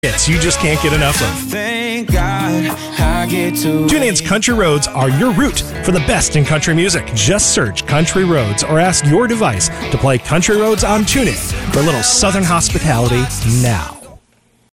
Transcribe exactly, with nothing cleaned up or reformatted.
hits you just can't get enough of. Thank God I get to TuneIn's Country Roads are your route for the best in country music. Just search Country Roads or ask your device to play Country Roads on TuneIn for a little Southern hospitality now.